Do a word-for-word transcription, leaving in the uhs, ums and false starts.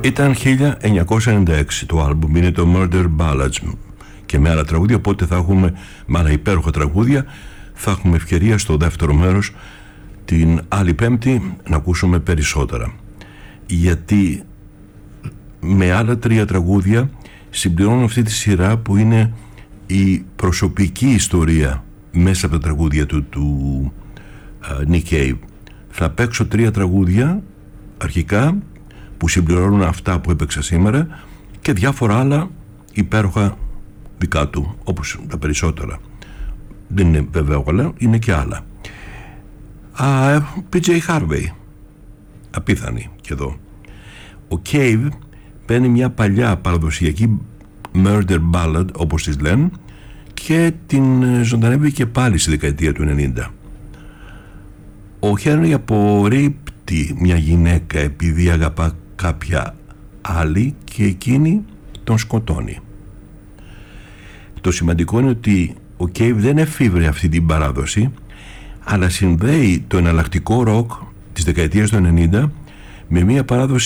Ήταν χίλια εννιακόσια ενενήντα έξι το άλμπουμ, είναι το Murder Ballads, και με άλλα τραγούδια, οπότε θα έχουμε, με άλλα υπέροχα τραγούδια, θα έχουμε ευκαιρία στο δεύτερο μέρος την άλλη Πέμπτη να ακούσουμε περισσότερα, γιατί με άλλα τρία τραγούδια συμπληρώνω αυτή τη σειρά που είναι η προσωπική ιστορία μέσα από τα τραγούδια του, του uh, Nick Cave. Θα παίξω τρία τραγούδια αρχικά που συμπληρώνουν αυτά που έπαιξα σήμερα και διάφορα άλλα υπέροχα δικά του, όπως τα περισσότερα. Δεν είναι βέβαια όλα, είναι και άλλα. uh, πι τζέι Harvey, απίθανη και εδώ. Ο Cave παίρνει μια παλιά παραδοσιακή murder ballad, όπως τις λένε, και την ζωντανεύει και πάλι στη δεκαετία του ενενήντα. Ο Henry απορρίπτει μια γυναίκα επειδή αγαπά κάποια άλλη και εκείνη τον σκοτώνει. Το σημαντικό είναι ότι ο Cave δεν εφήβρε αυτή την παράδοση, αλλά συνδέει το εναλλακτικό ροκ της δεκαετίας του ενενήντα με μια παράδοση